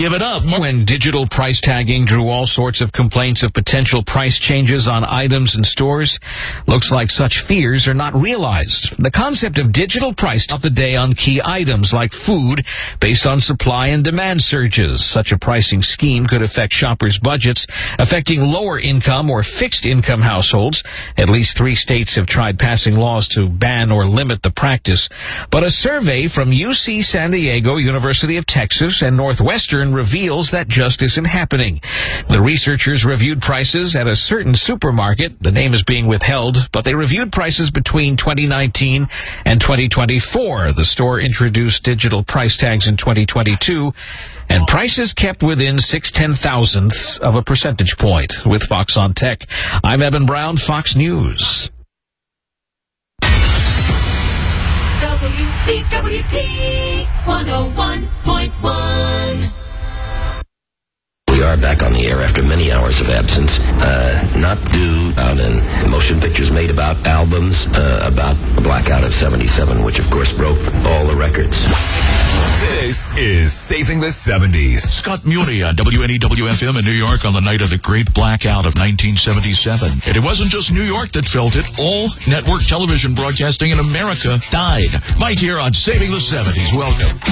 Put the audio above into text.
give it up. When digital price tagging drew all sorts of complaints of potential price changes on items in stores, looks like such fears are not realized. The concept of digital price off the day on key items like food based on supply and demand surges. Such a pricing scheme could affect shoppers' budgets, affecting lower income or fixed income households. At least 3 states have tried passing laws to ban or limit the practice. But a survey from UC San Diego, University of Texas, and Northwestern reveals that just isn't happening. The researchers reviewed prices at a certain supermarket. The name is being withheld, but they reviewed prices between 2019 and 2024. The store introduced digital price tags in 2022, and prices kept within 0.6 of a percentage point. With Fox on Tech, I'm Eben Brown, Fox News. WPWP 101.1. We are back on the air after many hours of absence, not due out in motion pictures made about albums, about the blackout of 77, which of course broke all the records. This is Saving the 70s. Scott Muni on WNEW-FM in New York on the night of the Great Blackout of 1977. And it wasn't just New York that felt it. All network television broadcasting in America died. Mike here on Saving the 70s. Welcome.